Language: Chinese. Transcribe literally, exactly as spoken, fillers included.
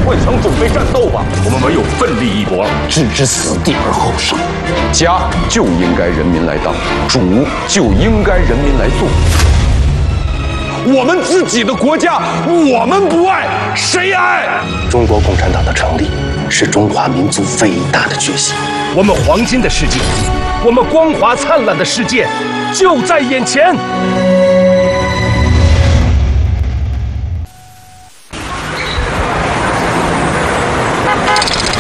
换枪准备战斗吧！我们唯有奋力一搏了。置之死地而后生，家就应该人民来当，主就应该人民来做。我们自己的国家，我们不爱，谁爱？ 中国共产党的成立是中华民族伟大的决心。 我们黄金的世界，我们光华灿烂的世界，就在眼前。